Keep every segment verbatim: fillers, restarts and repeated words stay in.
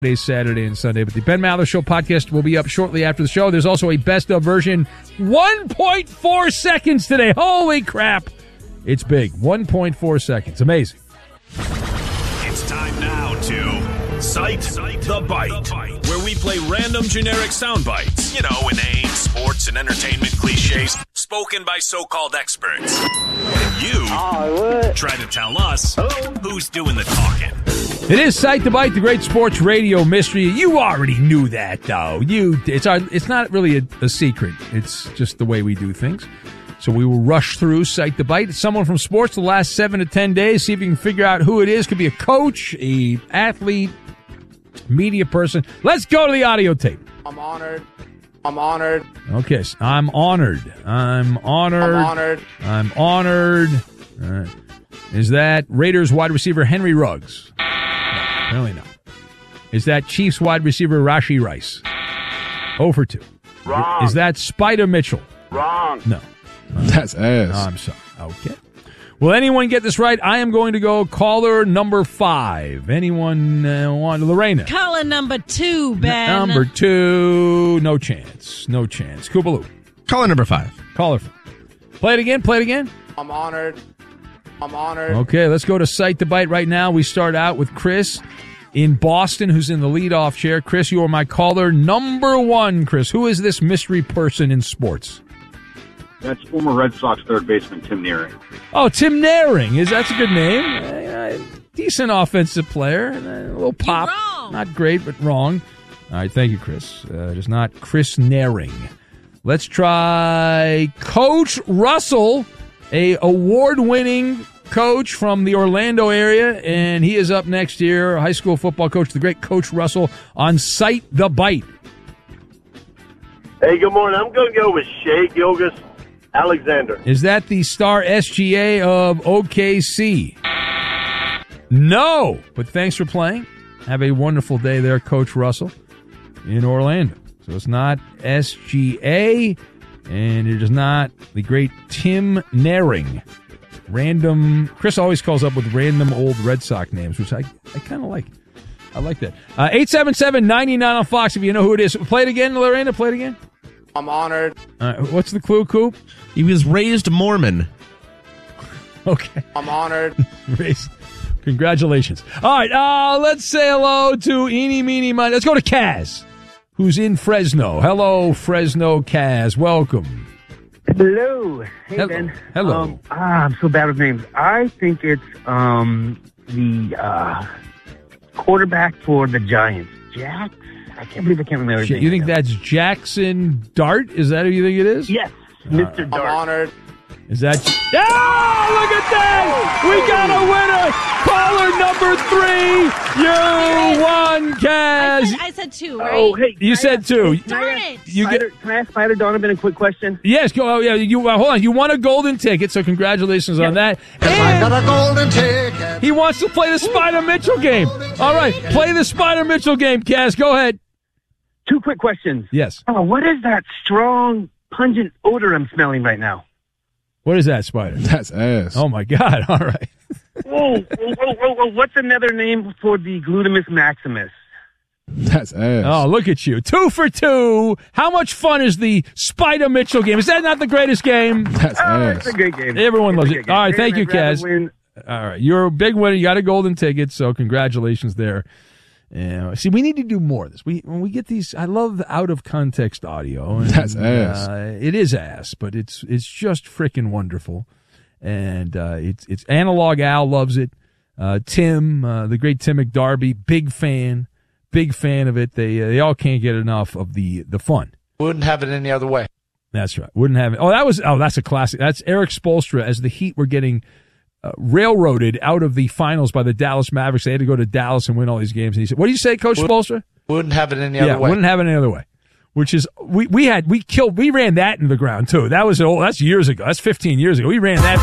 Saturday and Sunday. But the Ben Maller Show podcast will be up shortly after the show. There's also a best of version, one point four seconds today. Holy crap. It's big. one point four seconds. Amazing. It's time now to Cite the Bite, where we play random generic sound bites. You know, inane sports and entertainment cliches spoken by so-called experts. And you oh, try to tell us who's doing the talking. It is Cite the Bite, the great sports radio mystery. You already knew that, though. You, it's our, it's not really a, a secret. It's just the way we do things. So we will rush through Cite the Bite. It's someone from sports the last seven to ten days. See if you can figure out who it is. Could be a coach, a athlete, media person. Let's go to the audio tape. I'm honored. I'm honored. Okay, so I'm honored. I'm honored. I'm honored. I'm honored. All right. Is that Raiders wide receiver Henry Ruggs? No, really not. Is that Chiefs wide receiver Rashee Rice? oh for two. Wrong. Is that Spider Mitchell? Wrong. No. That's ass. I'm sorry. Okay. Will anyone get this right? I am going to go caller number five. Anyone uh, want? Lorena. Caller number two, Ben. N- number two. No chance. No chance. Koopaloo. Caller number five. Caller five. Play it again. Play it again. I'm honored. I'm honored. Okay, let's go to Cite the Bite right now. We start out with Chris in Boston, who's in the leadoff chair. Chris, you are my caller number one. Chris, who is this mystery person in sports? That's former Red Sox third baseman Tim Naehring. Oh, Tim Naehring. Is that's a good name? Uh, decent offensive player. Uh, a little pop. Not great, but wrong. All right, thank you, Chris. Uh, just not Chris Naehring. Let's try Coach Russell, a award-winning coach from the Orlando area, and he is up next year. High school football coach, the great Coach Russell, on Cite the Bite. Hey, good morning. I'm going to go with Shea Gilgeous Alexander. Is that the star S G A of O K C? No, but thanks for playing. Have a wonderful day there, Coach Russell, in Orlando. So it's not S G A, and it is not the great Tim Naehring. Random. Chris always calls up with random old Red Sox names, which I, I kind of like. I like that. Uh, eight seven seven, nine nine on Fox if you know who it is. Play it again, Lorena. Play it again. I'm honored. Uh, what's the clue, Coop? He was raised Mormon. Okay. I'm honored. Raised. Congratulations. All right, uh, let's say hello to Eeny, Meeny, Miny. Let's go to Kaz, who's in Fresno. Hello, Fresno Kaz. Welcome. Hello. Hey, Hello. Ben. Hello. Um, ah, I'm so bad with names. I think it's um, the uh, quarterback for the Giants. Jack? I can't believe I can't remember his name. You think that's Jackson Dart? Is that who you think it is? Yes, Mister I'm Dart. honored. Is that... Oh, look at that! We got a winner! Caller number three! You won, I Kaz! said, I said two, right? Oh, hey. You can I said ask- two. Can I Darn ask it. You Spider, get... can I ask Spider Donovan a quick question? Yes, go. Oh, yeah. You uh, hold on. You won a golden ticket, so congratulations on that. I And got a golden ticket. he wants to play the Spider Mitchell game. All right, play the Spider Mitchell game, Kaz. Go ahead. Two quick questions. Yes. Oh, what is that strong, pungent odor I'm smelling right now? What is that, Spider? That's ass. Oh my God! All right. Whoa, whoa, whoa, whoa, whoa, what's another name for the Glutamus maximus? That's ass. Oh, look at you. Two for two. How much fun is the Spider Mitchell game? Is that not the greatest game? That's Oh, ass. it's a great game. Everyone It's loves a it. good game. All right, thank And you, I'd rather Kaz. win- All right, you're a big winner. You got a golden ticket, so congratulations there. Yeah, see, we need to do more of this. We when we get these, I love the out of context audio. And, That's ass. Uh, it is ass, but it's it's just freaking wonderful, and uh, it's it's Analog Al loves it. Uh, Tim, uh, the great Tim McDarby, big fan, big fan of it. They uh, they all can't get enough of the the fun. Wouldn't have it any other way. That's right. Wouldn't have it. Oh, that was oh, that's a classic. That's Eric Spoelstra as the Heat were getting uh, railroaded out of the finals by the Dallas Mavericks. They had to go to Dallas and win all these games. And he said, "What do you say, Coach Spoelstra?" Wouldn't have it any yeah, other way. wouldn't have it any other way. Which is we we had we killed we ran that into the ground too. That was old. That's years ago. That's fifteen years ago. We ran that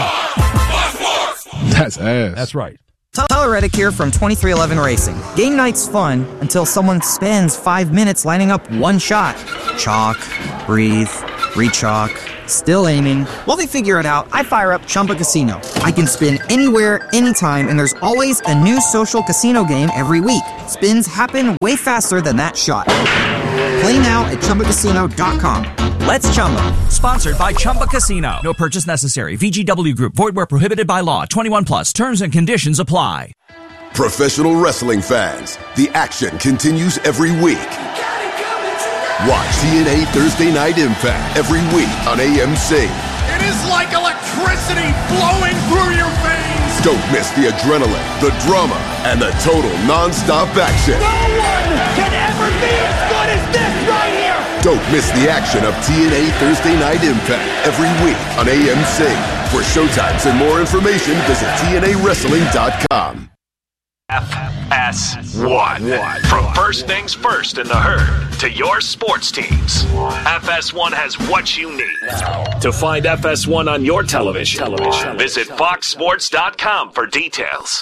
thing. That's ass. That's right. Tyler Reddick here from twenty-three eleven Racing. Game night's fun until someone spends five minutes lining up one shot. Chalk, breathe, re-chalk, Still aiming. While they figure it out, I fire up Chumba Casino. I can spin anywhere, anytime, and there's always a new social casino game every week. Spins happen way faster than that shot. Play now at Chumba Casino dot com. Let's Chumba. Sponsored by Chumba Casino. No purchase necessary. V G W Group. Void where prohibited by law. twenty-one plus. Terms and conditions apply. Professional wrestling fans, the action continues every week. Watch T N A Thursday Night Impact every week on A M C. It is like electricity flowing through your veins. Don't miss the adrenaline, the drama, and the total non-stop action. No one can ever be as good as this right here. Don't miss the action of T N A Thursday Night Impact every week on A M C. For showtimes and more information, visit T N A wrestling dot com. F S one. From first things first in the herd to your sports teams, F S one has what you need. To find F S one on your television, visit fox sports dot com for details.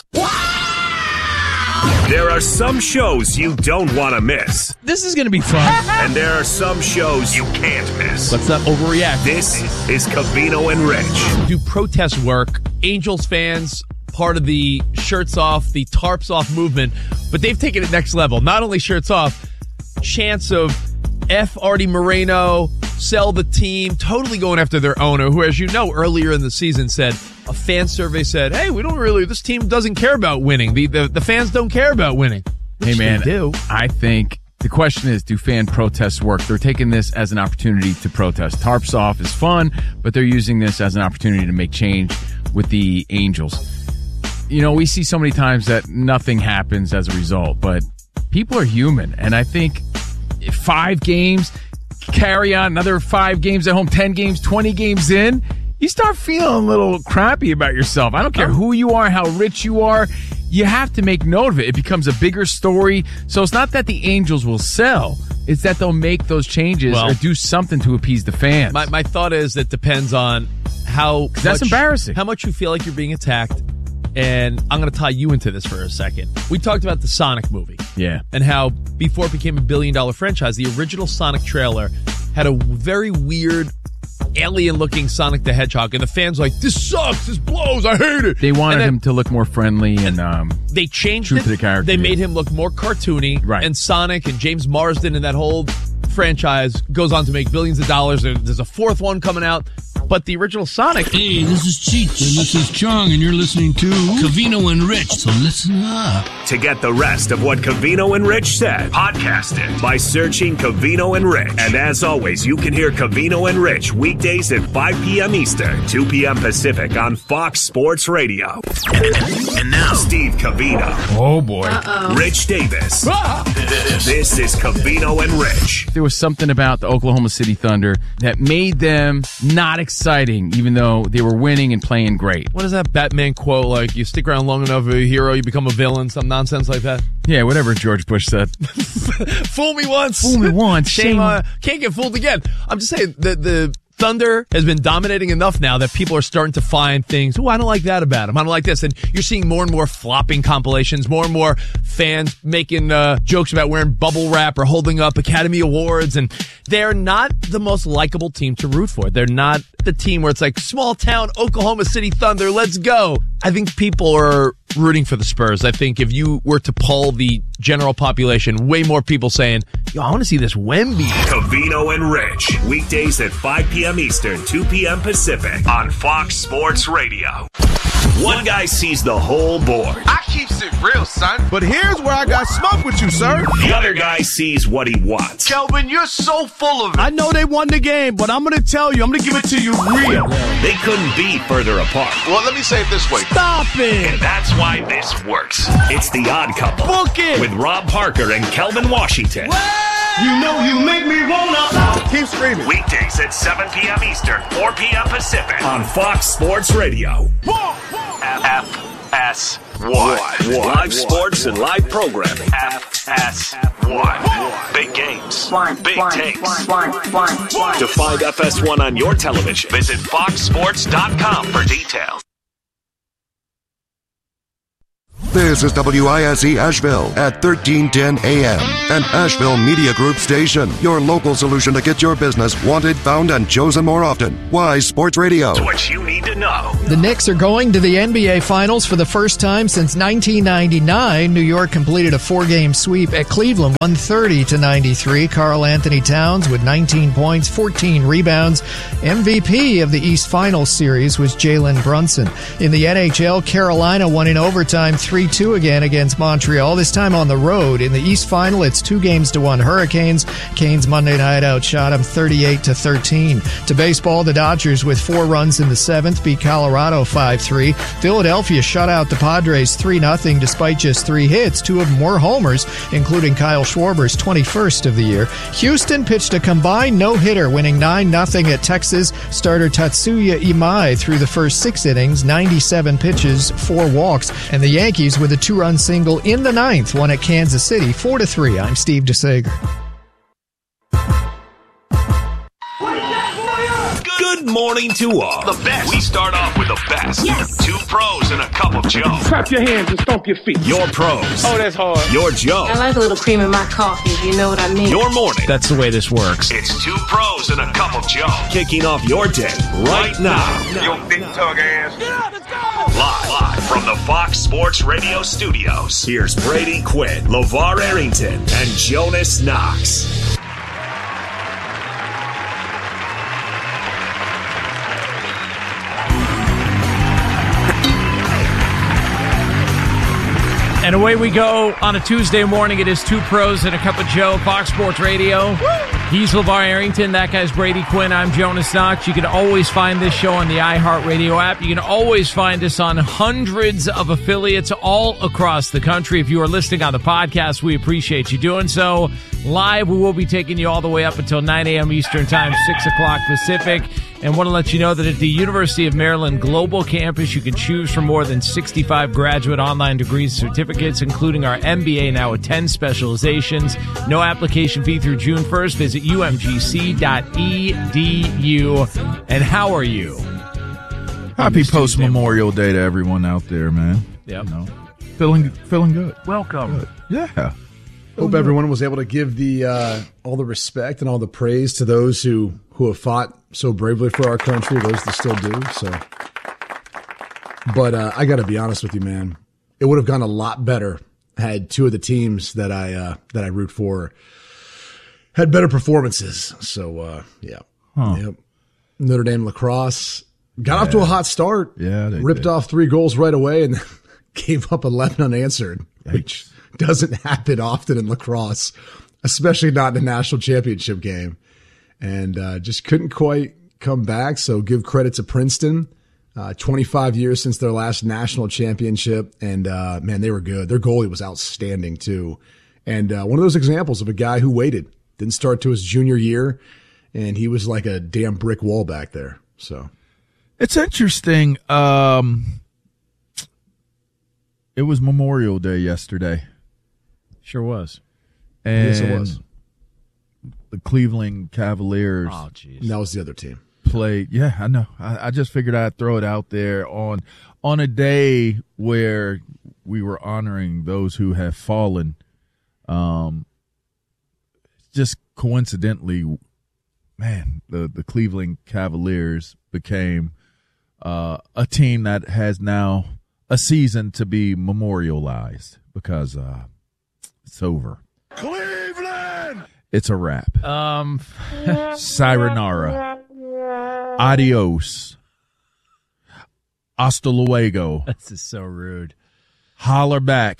There are some shows you don't want to miss. This is going to be fun. And there are some shows you can't miss. Let's not overreact. This is Covino and Rich. Do protest work. Angels fans, part of the shirts off, the tarps off movement, but they've taken it next level. Not only shirts off, chants of F. Artie Moreno, sell the team, totally going after their owner, who, as you know, earlier in the season said, a fan survey said, hey, we don't really, this team doesn't care about winning. The the, the fans don't care about winning. Hey, man, do. I think the question is, do fan protests work? They're taking this as an opportunity to protest. Tarps off is fun, but they're using this as an opportunity to make change with the Angels. You know, we see so many times that nothing happens as a result, but people are human. And I think five games, carry on another five games at home, ten games, twenty games in, you start feeling a little crappy about yourself. I don't care who you are, how rich you are. You have to make note of it. It becomes a bigger story. So it's not that the Angels will sell. It's that they'll make those changes well, or do something to appease the fans. My, my thought is it depends on how that's much, embarrassing. How much you feel like you're being attacked. And I'm going to tie you into this for a second. We talked about the Sonic movie. Yeah. And how before it became a billion dollar franchise, the original Sonic trailer had a very weird alien-looking Sonic the Hedgehog, and the fans were like, this sucks, this blows, I hate it. They wanted then, him to look more friendly and um, they changed true it. to the character. They yeah. made him look more cartoony, right. And Sonic and James Marsden and that whole franchise goes on to make billions of dollars. There's a fourth one coming out. But the original Sonic... Hey, this is Cheech, and this is Chong, and you're listening to Covino and Rich, so listen up. To get the rest of what Covino and Rich said, podcast it by searching Covino and Rich. And as always, you can hear Covino and Rich weekdays at five p.m. Eastern, two p.m. Pacific on Fox Sports Radio. And now, Steve Covino. Oh, boy. Uh-oh. Rich Davis. Ah! This is Covino and Rich. There was something about the Oklahoma City Thunder that made them not exciting, even though they were winning and playing great. What is that Batman quote? Like, you stick around long enough, a hero, you become a villain, some nonsense like that? Yeah, whatever George Bush said. Fool me once. Fool me once. Shame, Shame. Uh, can't get fooled again. I'm just saying, the, the Thunder has been dominating enough now that people are starting to find things, oh, I don't like that about him. I don't like this. And you're seeing more and more flopping compilations, more and more fans making uh, jokes about wearing bubble wrap or holding up Academy Awards. And they're not the most likable team to root for. They're not the team where it's like, small town Oklahoma City Thunder, let's go. I think people are rooting for the Spurs. I think if you were to poll the general population, way more people saying, yo, I want to see this Wemby. Covino and Rich, weekdays at five p.m. Eastern, two p.m. Pacific on Fox Sports Radio. One guy sees the whole board. I keeps it real, son. But here's where I got smoke with you, sir. The other guy sees what he wants. Kelvin, you're so full of it. I know they won the game, but I'm going to tell you, I'm going to give it to you real. They couldn't be further apart. Well, let me say it this way. Stop it. And that's why this works. It's The Odd Couple. Book it. With Rob Parker and Kelvin Washington. What? You know you make me wanna. Keep screaming. Weekdays at seven p.m. Eastern, four p.m. Pacific on Fox Sports Radio. F S one. Live sports and live programming. F S one. Big games. Big takes. To find F S one on your television, visit fox sports dot com for details. This is W I S E Asheville at thirteen ten A M, an Asheville Media Group station. Your local solution to get your business wanted, found, and chosen more often. Wise Sports Radio. It's what you need to know. The Knicks are going to the N B A Finals for the first time since nineteen ninety-nine. New York completed a four-game sweep at Cleveland, one thirty to ninety-three. Karl Anthony Towns with nineteen points, fourteen rebounds. M V P of the East Finals series was Jalen Brunson. In the N H L, Carolina won in overtime three two again against Montreal, this time on the road. In the East Final, it's two games to one Hurricanes. Canes Monday night outshot them thirty-eight to thirteen. To baseball, the Dodgers with four runs in the seventh beat Colorado five three. Philadelphia shut out the Padres three nothing despite just three hits. Two of them were homers, including Kyle Schwarber's twenty-first of the year. Houston pitched a combined no-hitter, winning nine nothing at Texas. Starter Tatsuya Imai threw the first six innings, ninety-seven pitches, four walks, and the Yankees with a two-run single in the ninth won at Kansas City four to three. I'm Steve DeSager. Good morning to all. The best. We start off with the best. Yes. Two pros and a cup of Joe. Clap your hands and stomp your feet. Your pros. Oh, that's hard. Your Joe. I like a little cream in my coffee, if you know what I mean. Your morning. That's the way this works. It's two pros and a cup of Joe. Kicking off your day right now. Yo, big tug ass. Yeah, let's go. Live, live from the Fox Sports Radio studios. Here's Brady Quinn, LeVar Arrington, and Jonas Knox. And away we go on a Tuesday morning. It is Two Pros and a Cup of Joe, Fox Sports Radio. Woo! He's LeVar Arrington. That guy's Brady Quinn. I'm Jonas Knox. You can always find this show on the iHeartRadio app. You can always find us on hundreds of affiliates all across the country. If you are listening on the podcast, we appreciate you doing so. Live, we will be taking you all the way up until nine a.m. Eastern Time, six o'clock Pacific. And want to let you know that at the University of Maryland Global Campus, you can choose from more than sixty-five graduate online degrees and certificates, including our M B A now with ten specializations. No application fee through June first. Visit U M G C dot E D U. And how are you? Happy post Memorial Day to everyone out there, man. Yep. You know, feeling feeling good. Welcome. Good. Yeah. Hope everyone was able to give the uh, all the respect and all the praise to those who, who have fought so bravely for our country, those that still do. So, but uh, I got to be honest with you, man. It would have gone a lot better had two of the teams that I uh, that I root for had better performances. So, uh, yeah, huh. yep. Notre Dame lacrosse got yeah. off to a hot start. Yeah, they ripped did. off three goals right away and gave up eleven unanswered, Yikes. which doesn't happen often in lacrosse, especially not in a national championship game. And uh, just couldn't quite come back. So give credit to Princeton. Uh, twenty-five years since their last national championship. And, uh, man, they were good. Their goalie was outstanding, too. And uh, one of those examples of a guy who waited. Didn't start to his junior year, and he was like a damn brick wall back there. So it's interesting. Um, it was Memorial Day yesterday. Sure was. And yes, it was. The Cleveland Cavaliers. Oh, jeez. That was the other team. Played. Yeah, I know. I, I just figured I'd throw it out there on on a day where we were honoring those who have fallen. Um, just coincidentally, man, the, the Cleveland Cavaliers became uh, a team that has now a season to be memorialized because uh, it's over. Cleveland! It's a wrap. Um, Sayonara. Adios. Hasta luego. This is so rude. Holler back.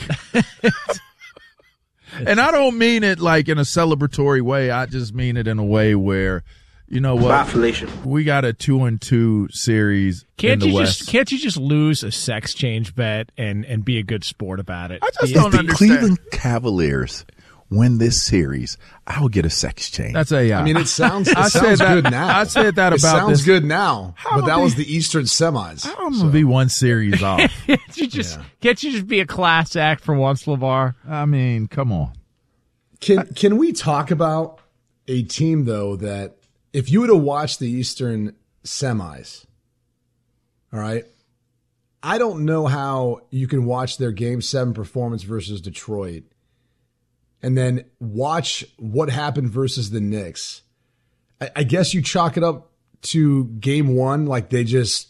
And I don't mean it like in a celebratory way. I just mean it in a way where, you know what? Bye, Felicia. We got a two and two series can't in the you West. just can't you just lose a sex change bet and and be a good sport about it? I just Yeah. don't the understand. Cleveland Cavaliers win this series, I'll get a sex change. That's a. Uh, I mean, it sounds, it I sounds said good that, now. I said that it about sounds this. good now, How but that be, was the Eastern semis. I'm so. gonna be one series off. can't you just Yeah. can't you just be a class act for once, LeVar? I mean, come on. Can can we talk about a team though that if you would have watched the Eastern semis, all right, I don't know how you can watch their Game seven performance versus Detroit and then watch what happened versus the Knicks. I, I guess you chalk it up to Game one, like they just,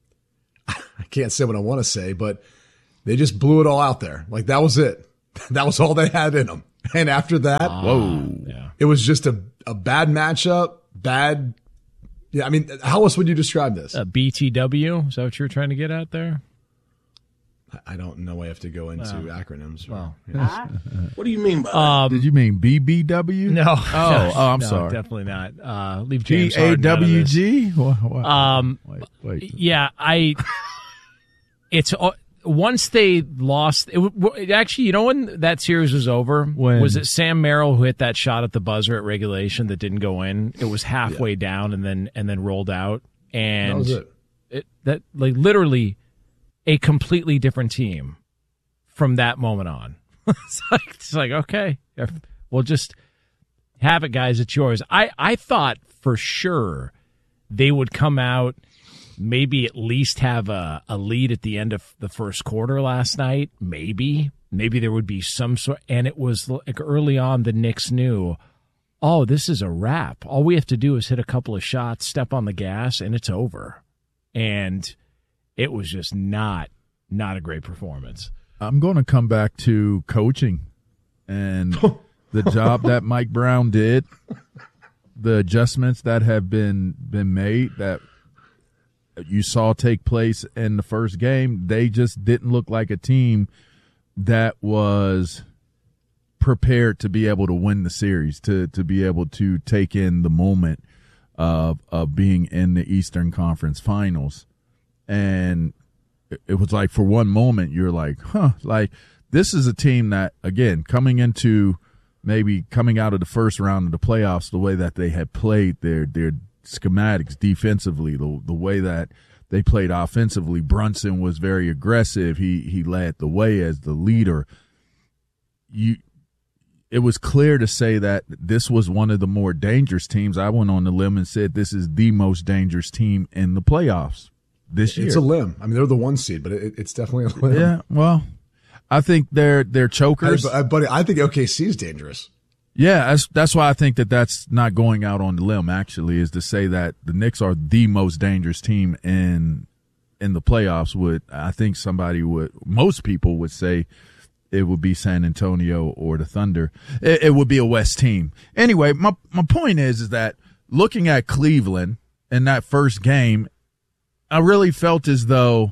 I can't say what I want to say, but they just blew it all out there. Like that was it. That was all they had in them. And after that, uh, whoa, yeah. It was just a, a bad matchup, bad. Yeah, I mean, how else would you describe this? Uh, B T W? Is that what you were trying to get at there? I don't know. I have to go into well, acronyms. Or, well, yeah. What do you mean by um, Did you mean B B W? No. Oh, no, oh I'm no, sorry. Definitely not. Uh, leave James G A W G? Um, wait, wait. Yeah, I. It's uh, once they lost. It, it actually, you know, when that series was over, when? was it Sam Merrill who hit that shot at the buzzer at regulation that didn't go in? It was halfway yeah. down and then and then rolled out, and that was it. it that like literally a completely different team from that moment on. it's like it's like okay, we'll just have it, guys. It's yours. I I thought for sure they would come out. Maybe at least have a, a lead at the end of the first quarter last night. Maybe. Maybe there would be some sort. And it was like early on, the Knicks knew, oh, this is a wrap. All we have to do is hit a couple of shots, step on the gas, and it's over. And it was just not, not a great performance. I'm going to come back to coaching and the job that Mike Brown did, the adjustments that have been been made that you saw take place in the first game. They just didn't look like a team that was prepared to be able to win the series, to to be able to take in the moment of of being in the Eastern Conference Finals. And it was like for one moment you're like, huh, like this is a team that, again, coming into maybe coming out of the first round of the playoffs, the way that they had played their their schematics defensively, the the way that they played offensively. Brunson was very aggressive. He he led the way as the leader. You, it was clear to say that this was one of the more dangerous teams. I went on the limb and said this is the most dangerous team in the playoffs this year. It's a limb. I mean, they're the one seed, but it, it's definitely a limb. Yeah, well, I think they're they're chokers. Hey, buddy, I think O K C is dangerous. Yeah, that's that's why I think that that's not going out on the limb, actually, is to say that the Knicks are the most dangerous team in in the playoffs. Would I think somebody would, most people would say it would be San Antonio or the Thunder. It, it would be a West team. Anyway, my my point is, is that looking at Cleveland in that first game, I really felt as though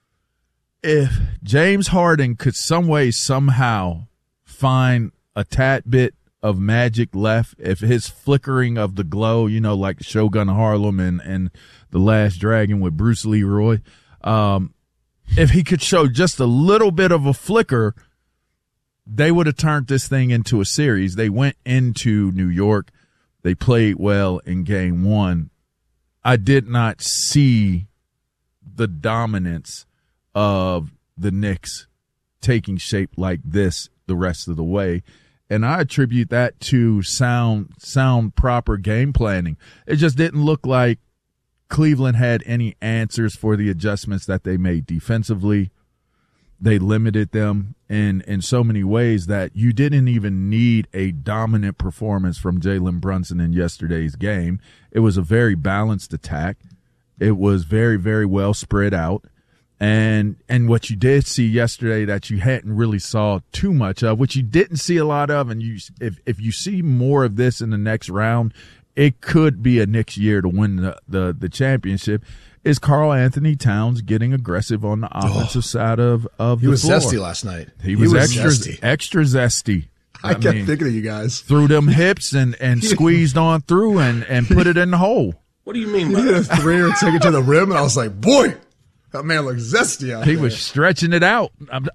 if James Harden could some way, somehow find a tad bit of magic left, if his flickering of the glow, you know, like Shogun Harlem and, and The Last Dragon with Bruce Leroy, um, if he could show just a little bit of a flicker, they would have turned this thing into a series. They went into New York. They played well in game one. I did not see the dominance of the Knicks taking shape like this the rest of the way. And I attribute that to sound, sound, proper game planning. It just didn't look like Cleveland had any answers for the adjustments that they made defensively. They limited them in, in so many ways that you didn't even need a dominant performance from Jalen Brunson in yesterday's game. It was a very balanced attack. It was very, very well spread out. And and what you did see yesterday that you hadn't really saw too much of, which you didn't see a lot of, and you if if you see more of this in the next round, it could be a next year to win the the, the championship, is Karl Anthony Towns getting aggressive on the offensive oh, side of, of he the was floor. Zesty last night. He, he was, was extra zesty. extra zesty. I, I kept mean, thinking of you guys. Threw them hips and, and squeezed on through and, and put it in the hole. What do you mean by that? He hit a three or take it to the rim, and I was like, boy, that man looks zesty out he there. was stretching it out.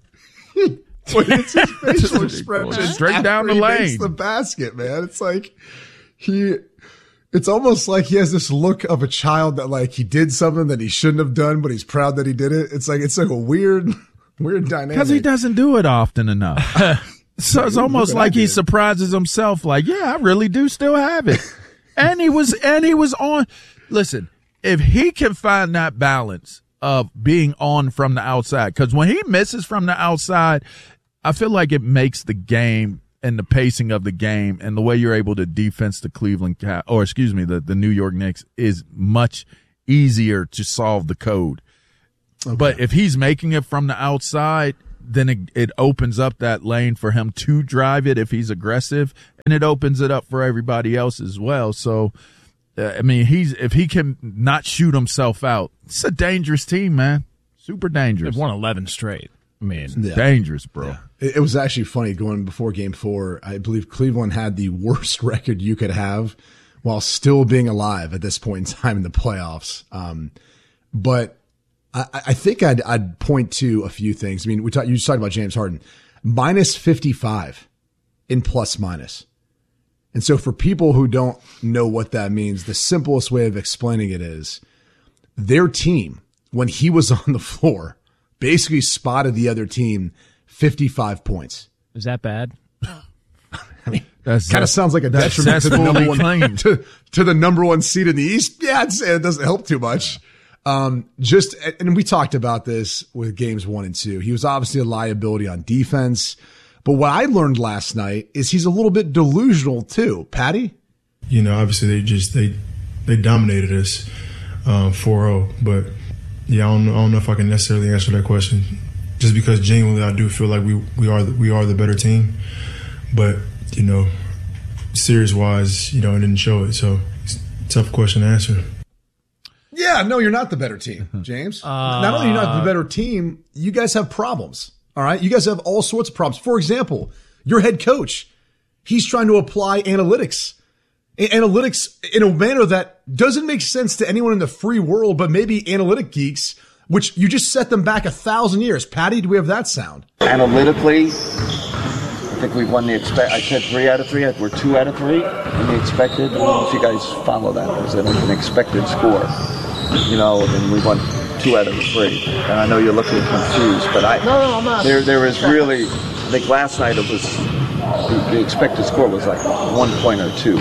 Wait, it's his facial expression straight down the he lane. Makes the basket, man. It's like he. It's almost like he has this look of a child that like he did something that he shouldn't have done, but he's proud that he did it. It's like it's like a weird, weird dynamic. Because he doesn't do it often enough. So it's almost like he surprises himself. Like, yeah, I really do still have it. And he was, and he was on. Listen, if he can find that balance of being on from the outside. Because when he misses from the outside, I feel like it makes the game and the pacing of the game and the way you're able to defense the Cleveland Cap, or excuse me, the, the New York Knicks is much easier to solve the code. Okay. But if he's making it from the outside, then it, it opens up that lane for him to drive it if he's aggressive, and it opens it up for everybody else as well. So, uh, I mean, he's if he can not shoot himself out, it's a dangerous team, man. Super dangerous. They've won eleven straight. I mean, Yeah. dangerous, bro. Yeah. It, it was actually funny going before game four. I believe Cleveland had the worst record you could have while still being alive at this point in time in the playoffs. Um, but I, I think I'd, I'd point to a few things. I mean, we talked, you just talked about James Harden, minus fifty-five in plus minus. And so for people who don't know what that means, the simplest way of explaining it is their team, when he was on the floor, basically spotted the other team fifty-five points. Is that bad? I mean, kind of sounds like a that's detriment to the number one claim. to, to the number one seed in the East. Yeah, I'd say it doesn't help too much. Um, just, and we talked about this with games one and two. He was obviously a liability on defense, but what I learned last night is he's a little bit delusional too. Patty? You know, obviously they just, they, they dominated us, um, four oh, but yeah, I don't, I don't know if I can necessarily answer that question just because genuinely I do feel like we, we are, the, we are the better team, but you know, series wise, you know, it didn't show it. So it's a tough question to answer. Yeah, no, you're not the better team, James. Uh, not only are you not the better team, you guys have problems. All right. You guys have all sorts of problems. For example, your head coach, he's trying to apply analytics, a- analytics in a manner that doesn't make sense to anyone in the free world, but maybe analytic geeks, which you just set them back a thousand years. Patty, do we have that sound? Analytically, I think we've won the expect. I said three out of three. We're two out of three in the expected. I don't know if you guys follow that. There's an, an expected score, you know, and we won two out of three. And I know you're looking confused, but I no, no, I'm not. There, there is really. I think last night it was the, the expected score was like one point or two.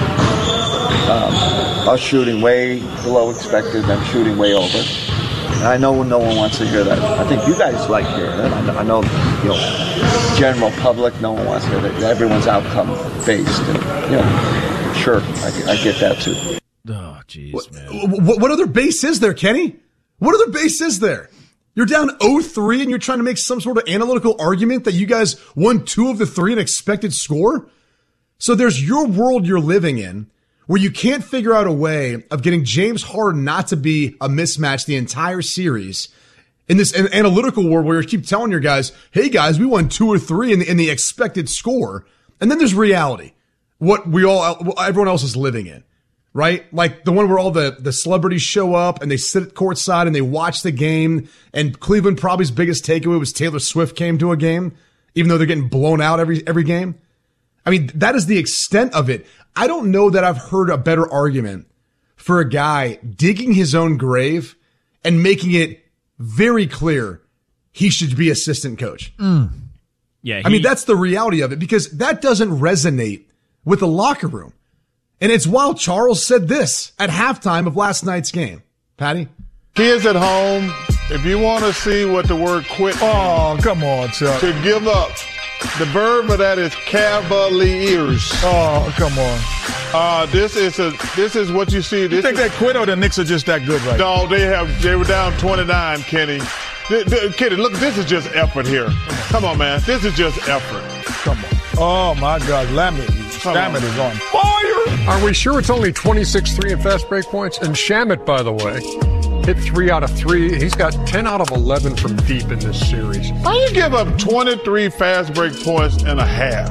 Um, us shooting way below expected, them shooting way over. And I know no one wants to hear that. I think you guys like hearing it. I know, I know, you know, general public, no one wants to hear that. Everyone's outcome based, and you know, sure, I, I get that too. Oh, jeez, What, man. what, what other base is there, Kenny? What other base is there? You're down oh three and you're trying to make some sort of analytical argument that you guys won two of the three in expected score? So there's your world you're living in where you can't figure out a way of getting James Harden not to be a mismatch the entire series in this an analytical world where you keep telling your guys, hey guys, we won two or three in the, in the expected score. And then there's reality, what we all, what everyone else is living in, right? Like the one where all the, the celebrities show up and they sit at courtside and they watch the game. And Cleveland probably's biggest takeaway was Taylor Swift came to a game, even though they're getting blown out every, every game. I mean, that is the extent of it. I don't know that I've heard a better argument for a guy digging his own grave and making it very clear he should be assistant coach. Mm. Yeah, he, I mean, that's the reality of it because that doesn't resonate with the locker room. And it's while Charles said this at halftime of last night's game. Patty? Kids at home, if you want to see what the word quit means, Oh, come on, Chuck. to give up. The verb of that is cavaliers. Oh, come on. Uh, this is a this is what you see. You This think is, they quit or the Knicks are just that good right now? no, they have they were down twenty-nine, Kenny. Th- th- Kenny, look, this is just effort here. Come on, man. This is just effort. Come on. Oh, my God. Lammit, Stammet is on fire. Are we sure it's only twenty-six three in fast break points? And Shamet, by the way, hit three out of three. He's got ten out of eleven from deep in this series. How you give up twenty-three fast break points and a half?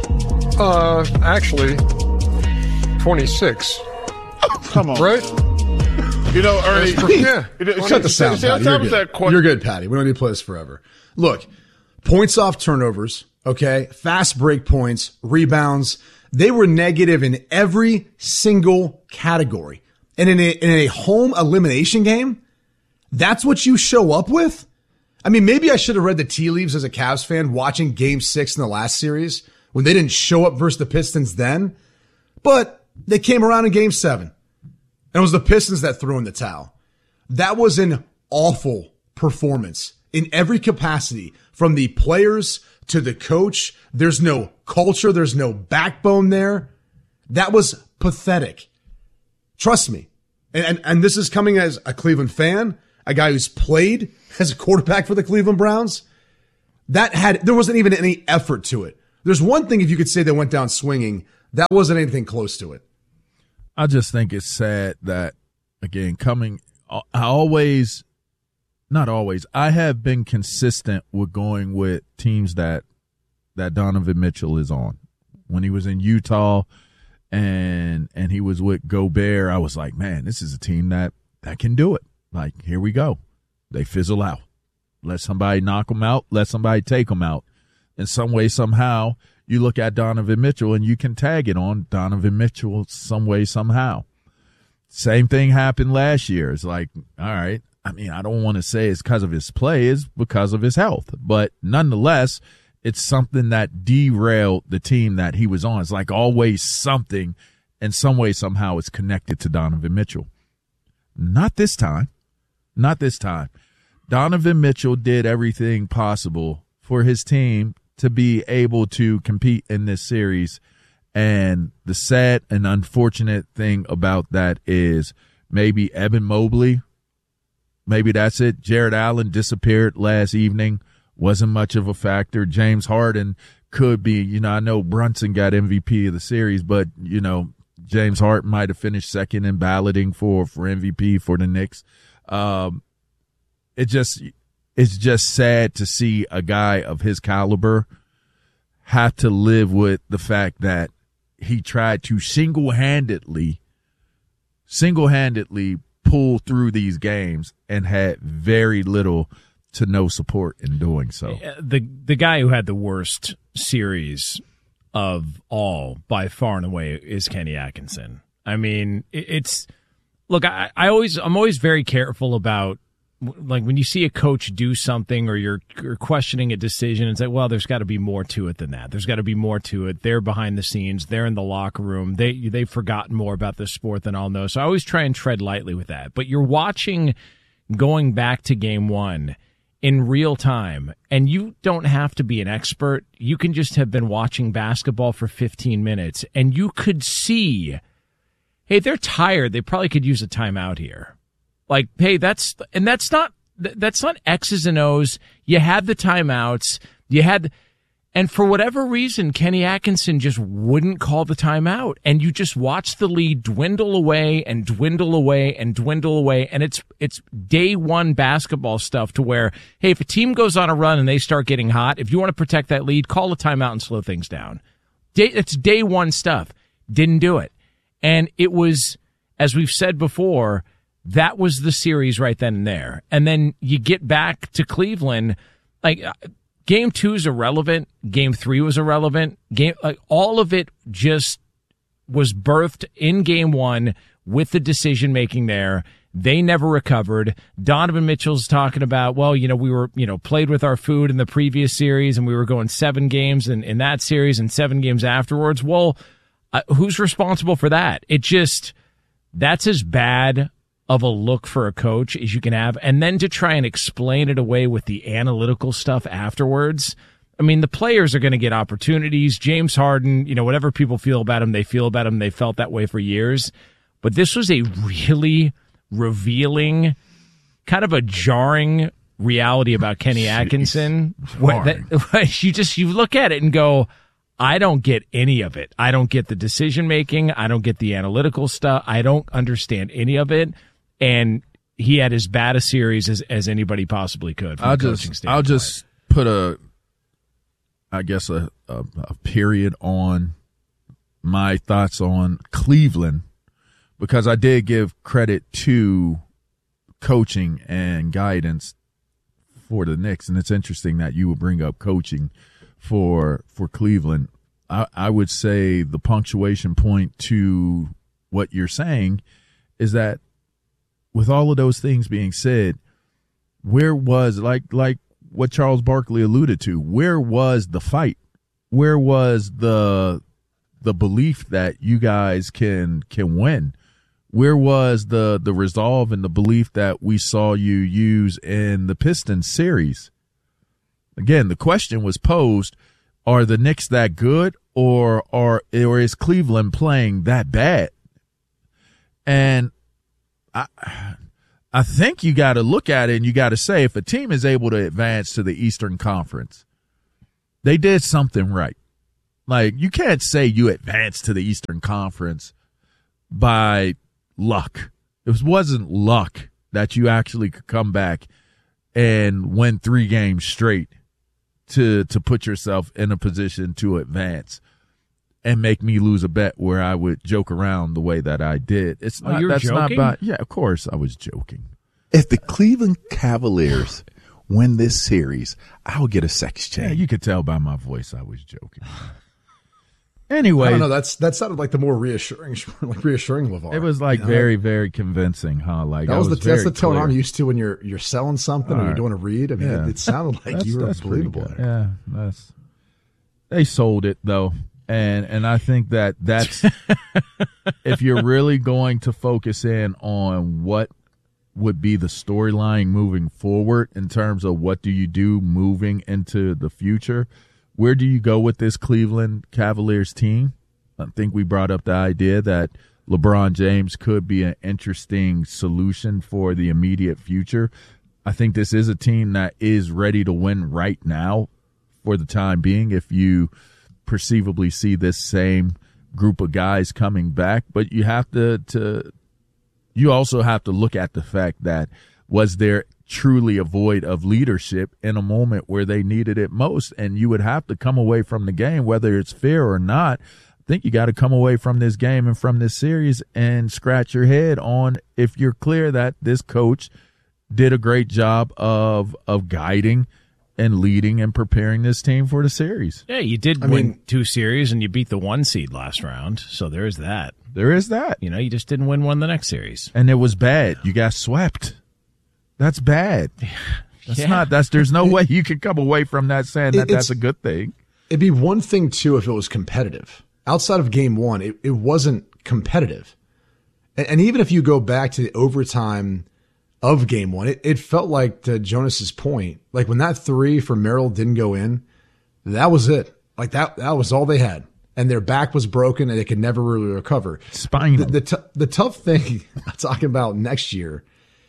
Uh, actually, twenty-six. Come on. Right? You know, Ernie. Yeah. Shut the sound, See, Patty. that You're was good. that question. You're good, Patty. We don't need to play this forever. Look, points off turnovers, okay? Fast break points, rebounds. They were negative in every single category. And in a, in a home elimination game, that's what you show up with? I mean, maybe I should have read the tea leaves as a Cavs fan watching game six in the last series when they didn't show up versus the Pistons then. But they came around in game seven. And it was the Pistons that threw in the towel. That was an awful, performance in every capacity, from the players to the coach. There's no culture. There's no backbone there. That was pathetic. Trust me. And, and, and this is coming as a Cleveland fan, a guy who's played as a quarterback for the Cleveland Browns. That had, there wasn't even any effort to it. There's one thing if you could say they went down swinging, that wasn't anything close to it. I just think it's sad that, again, coming, I always, not always, I have been consistent with going with teams that, that Donovan Mitchell is on. When he was in Utah and, and he was with Gobert, I was like, man, this is a team that, that can do it. Like, here we go. They fizzle out. Let somebody knock them out. Let somebody take them out. In some way, somehow, you look at Donovan Mitchell and you can tag it on Donovan Mitchell some way, somehow. Same thing happened last year. It's like, all right, I mean, I don't want to say it's because of his play. It's because of his health. But nonetheless, it's something that derailed the team that he was on. It's like always something, in some way, somehow, it's connected to Donovan Mitchell. Not this time. Not this time. Donovan Mitchell did everything possible for his team to be able to compete in this series. And the sad and unfortunate thing about that is maybe Evan Mobley, maybe that's it. Jared Allen disappeared last evening. Wasn't much of a factor. James Harden could be, you know, I know Brunson got M V P of the series, but, you know, James Harden might have finished second in balloting for, for M V P for the Knicks. Um, it just, it's just sad to see a guy of his caliber have to live with the fact that he tried to single-handedly, single-handedly pull through these games and had very little to no support in doing so. The the guy who had the worst series of all by far and away is Kenny Atkinson. I mean, it's look, I, I always I'm always very careful about, like, when you see a coach do something or you're, you're questioning a decision and say, well, there's got to be more to it than that. There's got to be more to it. They're behind the scenes. They're in the locker room. They, they've forgotten more about this sport than I'll know. So I always try and tread lightly with that. But you're watching going back to game one in real time, and you don't have to be an expert. You can just have been watching basketball for fifteen minutes, and you could see, hey, they're tired. They probably could use a timeout here. Like, hey, that's, and that's not, that's not X's and O's. You had the timeouts. You had, and for whatever reason, Kenny Atkinson just wouldn't call the timeout. And you just watch the lead dwindle away and dwindle away and dwindle away. And it's, it's day one basketball stuff to where, hey, if a team goes on a run and they start getting hot, if you want to protect that lead, call a timeout and slow things down. Day, it's day one stuff. Didn't do it. And it was, as we've said before, that was the series right then and there. And then you get back to Cleveland, like, game two is irrelevant. Game three was irrelevant. Game, like, all of it just was birthed in game one with the decision making there. They never recovered. Donovan Mitchell's talking about, well, you know, we were, you know, played with our food in the previous series and we were going seven games in, in that series and seven games afterwards. Well, uh, who's responsible for that? It just, that's as bad of a look for a coach as you can have. And then to try and explain it away with the analytical stuff afterwards. I mean, the players are going to get opportunities. James Harden, you know, whatever people feel about him, they feel about him. They felt that way for years. But this was a really revealing, kind of a jarring reality about Kenny Jeez, Atkinson. Where that, you just, you look at it and go, I don't get any of it. I don't get the decision making. I don't get the analytical stuff. I don't understand any of it. And he had as bad a series as, as anybody possibly could. From I'll a coaching just, standpoint. I'll just put a, I guess a, a, a period on my thoughts on Cleveland, because I did give credit to coaching and guidance for the Knicks, and it's interesting that you would bring up coaching for for Cleveland. I, I would say the punctuation point to what you're saying is that, with all of those things being said, where was, like like what Charles Barkley alluded to, where was the fight? Where was the the belief that you guys can can win? Where was the the resolve and the belief that we saw you use in the Pistons series? Again, the question was posed, are the Knicks that good, or are or is Cleveland playing that bad? And I I think you got to look at it and you got to say, if a team is able to advance to the Eastern Conference, they did something right. Like, you can't say you advanced to the Eastern Conference by luck. It wasn't luck that you actually could come back and win three games straight to to put yourself in a position to advance and make me lose a bet where I would joke around the way that I did. It's Oh, not, you were that's joking? not by, yeah, of course I was joking. If the Cleveland Cavaliers win this series, I'll get a sex change. Yeah, you could tell by my voice I was joking. Anyway, I don't know. That's that sounded like the more reassuring, like reassuring LeVar. it was like You know? very, very convincing, huh? Like That I was, was the that's very the tone clear. I'm used to when you're you're selling something All or you're right. doing a read. I mean, Yeah. it, it sounded like That's- you were that's pretty believable. good. Yeah, that's they sold it though, and and I think that that's if you're really going to focus in on what would be the storyline moving forward in terms of what do you do moving into the future, where do you go with this Cleveland Cavaliers team? I think we brought up the idea that LeBron James could be an interesting solution for the immediate future. I think this is a team that is ready to win right now for the time being if you perceivably see this same group of guys coming back. But you have to, to you also have to look at the fact that was there truly a void of leadership in a moment where they needed it most, and you would have to come away from the game, whether it's fair or not. I think you got to come away from this game and from this series and scratch your head on if you're clear that this coach did a great job of of guiding and leading and preparing this team for the series. Yeah, you did I win mean- two series and you beat the one seed last round, so there is that. There is that. You know, you just didn't win one the next series. And it was bad. You got swept. That's bad. That's Yeah. not, that's, there's no way you can come away from that saying that It- that's it's- a good thing. It'd be one thing too if it was competitive. Outside of game one, it, it wasn't competitive. And, and even if you go back to the overtime of game one, it, it felt like, to Jonas's point, like when that three for Merrill didn't go in, that was it. Like that, that was all they had. And their back was broken and they could never really recover. Spinal. The, the, t- the tough thing I'm talking about next year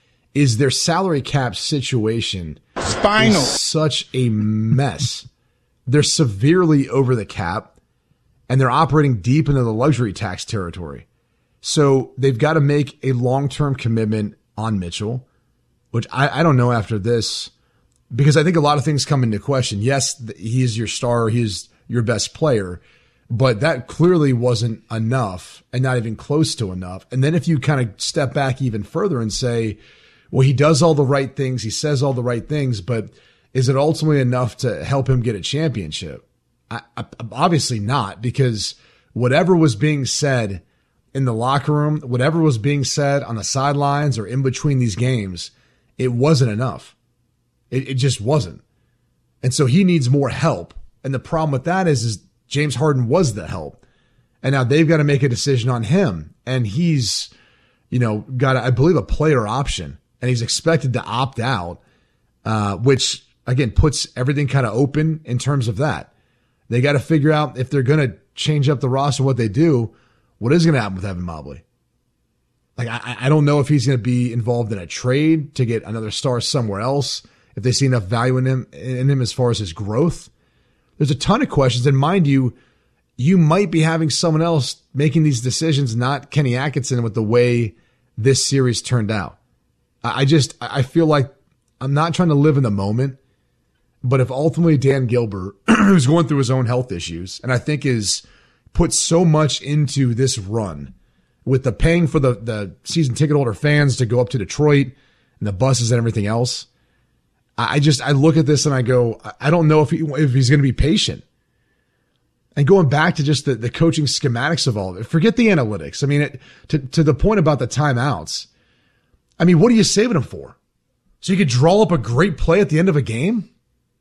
is their salary cap situation. Spinal. Is such a mess. They're severely over the cap and they're operating deep into the luxury tax territory. So they've got to make a long-term commitment on Mitchell, which I, I don't know after this, because I think a lot of things come into question. Yes, th- he is your star. He is your best player, but that clearly wasn't enough and not even close to enough. And then if you kind of step back even further and say, well, he does all the right things. He says all the right things, but is it ultimately enough to help him get a championship? I, I, obviously not, because whatever was being said in the locker room, whatever was being said on the sidelines or in between these games, it wasn't enough. It, it just wasn't. And so he needs more help. And the problem with that is, is James Harden was the help. And now they've got to make a decision on him. And he's, you know, got, I believe, a player option. And he's expected to opt out, uh, which, again, puts everything kind of open in terms of that. They got to figure out if they're going to change up the roster, what they do, what is going to happen with Evan Mobley. Like, I, I don't know if he's going to be involved in a trade to get another star somewhere else, if they see enough value in him, in him as far as his growth. There's a ton of questions. And mind you, you might be having someone else making these decisions, not Kenny Atkinson, with the way this series turned out. I just, I feel like I'm not trying to live in the moment, but if ultimately Dan Gilbert, who's going through his own health issues, and I think is put so much into this run with the paying for the, the season ticket holder fans to go up to Detroit and the buses and everything else, I just, I look at this and I go, I don't know if he, if he's going to be patient. And going back to just the, the coaching schematics of all of it, forget the analytics. I mean, it, to, to the point about the timeouts, I mean, what are you saving them for? So you could draw up a great play at the end of a game?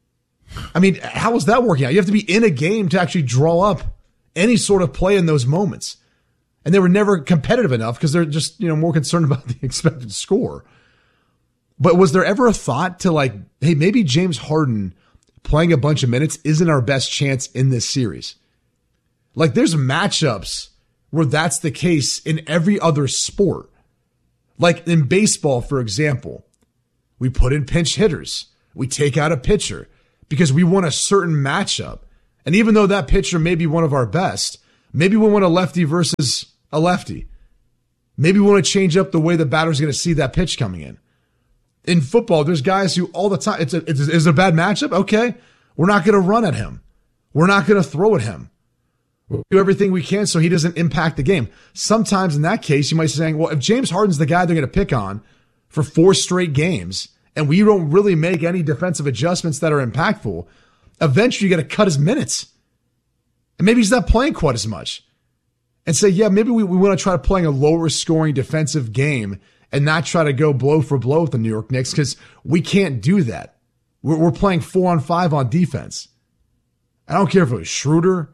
I mean, how is that working out? You have to be in a game to actually draw up any sort of play in those moments. And they were never competitive enough because they're just, you know, more concerned about the expected score. But was there ever a thought to like, hey, maybe James Harden playing a bunch of minutes isn't our best chance in this series? Like there's matchups where that's the case in every other sport. Like in baseball, for example, we put in pinch hitters. We take out a pitcher because we want a certain matchup. And even though that pitcher may be one of our best, maybe we want a lefty versus a lefty. Maybe we want to change up the way the batter's going to see that pitch coming in. In football, there's guys who all the time, it's a, it's a, it's a bad matchup. Okay, we're not going to run at him. We're not going to throw at him. We'll do everything we can so he doesn't impact the game. Sometimes in that case, you might be saying, well, if James Harden's the guy they're going to pick on for four straight games, and we don't really make any defensive adjustments that are impactful, eventually you got to cut his minutes. And maybe he's not playing quite as much. And say, yeah, maybe we, we want to try to play a lower scoring defensive game and not try to go blow for blow with the New York Knicks because we can't do that. We're, we're playing four on five on defense. I don't care if it was Schroeder,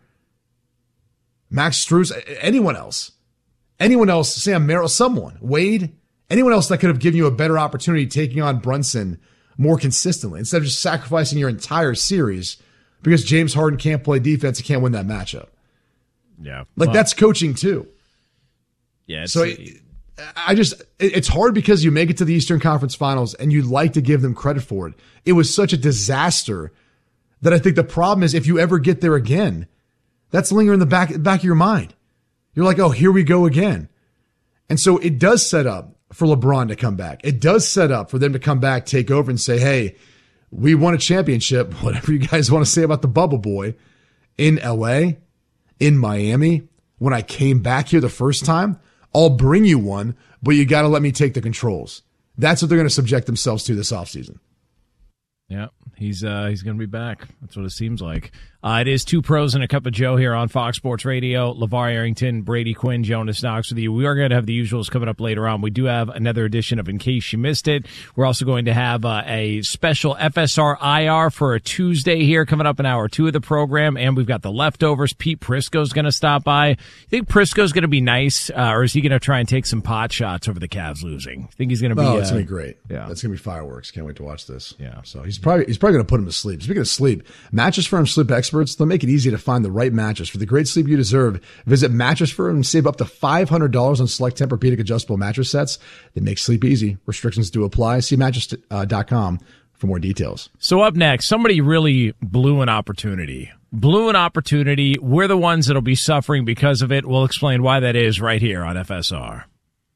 Max Strus, anyone else. Anyone else, Sam Merrill, someone, Wade, anyone else that could have given you a better opportunity taking on Brunson more consistently instead of just sacrificing your entire series because James Harden can't play defense and can't win that matchup. Yeah. Like well, that's coaching too. Yeah. So it, I just, it, it's hard because you make it to the Eastern Conference Finals and you'd like to give them credit for it. It was such a disaster that I think the problem is if you ever get there again, that's lingering in the back, back of your mind. You're like, oh, here we go again. And so it does set up for LeBron to come back. It does set up for them to come back, take over and say, hey, we won a championship, whatever you guys want to say about the bubble boy in L A, in Miami. When I came back here the first time, I'll bring you one, but you got to let me take the controls. That's what they're going to subject themselves to this offseason. Yeah, he's uh, he's going to be back. That's what it seems like. Uh, it is Two Pros and a Cup of Joe here on Fox Sports Radio. LeVar Arrington, Brady Quinn, Jonas Knox with you. We are going to have the usuals coming up later on. We do have another edition of In Case You Missed It. We're also going to have uh, a special F S R I R for a Tuesday here coming up in hour two of the program. And we've got the leftovers. Pete Prisco's going to stop by. You think Prisco's going to be nice, uh, or is he going to try and take some pot shots over the Cavs losing? You think he's going to be? Oh, it's uh, going to be great. Yeah, that's going to be fireworks. Can't wait to watch this. Yeah. So he's probably he's probably going to put him to sleep. Speaking of sleep, Mattress Firm sleep experts, they'll make it easy to find the right mattress for the great sleep you deserve. Visit Mattress Firm and save up to five hundred dollars on select Tempur-Pedic adjustable mattress sets. They make sleep easy. Restrictions do apply. See mattress dot com for more details. So up next, somebody really blew an opportunity. Blew an opportunity. We're the ones that'll be suffering because of it. We'll explain why that is right here on F S R.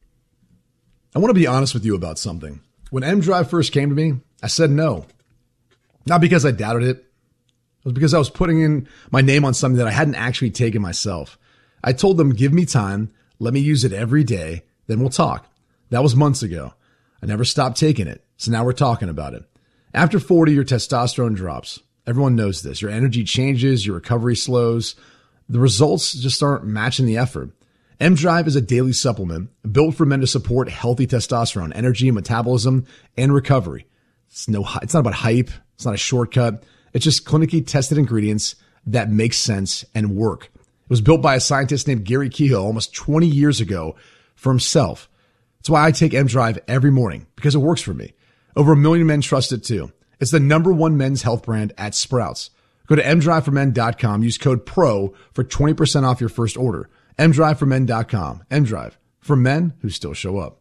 I want to be honest with you about something. When M-Drive first came to me, I said no. Not because I doubted it. It was because I was putting in my name on something that I hadn't actually taken myself. I told them, give me time. Let me use it every day. Then we'll talk. That was months ago. I never stopped taking it. So now we're talking about it. After forty, your testosterone drops. Everyone knows this. Your energy changes. Your recovery slows. The results just aren't matching the effort. M-Drive is a daily supplement built for men to support healthy testosterone, energy, metabolism, and recovery. It's no, it's not about hype. It's not a shortcut. It's just clinically tested ingredients that make sense and work. It was built by a scientist named Gary Kehoe almost twenty years ago for himself. That's why I take M-Drive every morning, because it works for me. Over a million men trust it too. It's the number one men's health brand at Sprouts. Go to m drive for men dot com. Use code PRO for twenty percent off your first order. m drive for men dot com. M-Drive, for men who still show up.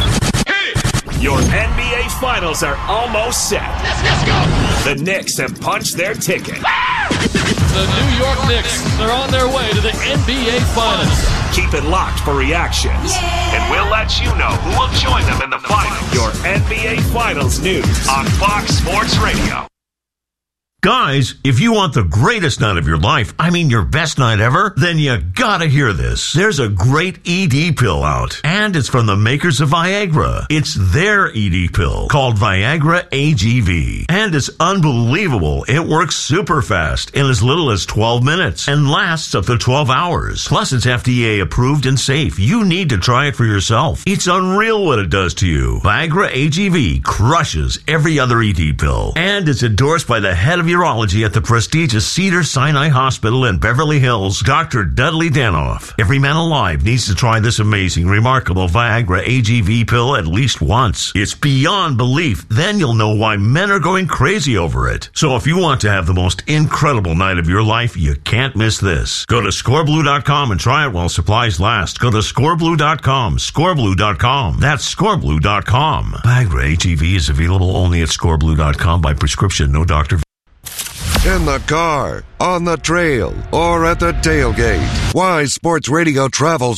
Your N B A Finals are almost set. Let's, let's go. The Knicks have punched their ticket. The New York Knicks are on their way to the N B A Finals. Keep it locked for reactions, yeah. And we'll let you know who will join them in the finals. Your N B A Finals news on Fox Sports Radio. Guys, if you want the greatest night of your life, I mean your best night ever, then you gotta hear this. There's a great E D pill out, and it's from the makers of Viagra. It's their E D pill called Viagra A G V, and it's unbelievable. It works super fast in as little as twelve minutes and lasts up to twelve hours. Plus, it's F D A approved and safe. You need to try it for yourself. It's unreal what it does to you. Viagra A G V crushes every other E D pill, and it's endorsed by the head of urology at the prestigious Cedars-Sinai Hospital in Beverly Hills, Doctor Dudley Danoff. Every man alive needs to try this amazing, remarkable Viagra A G V pill at least once. It's beyond belief. Then you'll know why men are going crazy over it. So if you want to have the most incredible night of your life, you can't miss this. Go to score blue dot com and try it while supplies last. Go to score blue dot com, score blue dot com. That's score blue dot com. Viagra A G V is available only at score blue dot com by prescription, no doctor. In the car, on the trail, or at the tailgate, Wise Sports Radio travels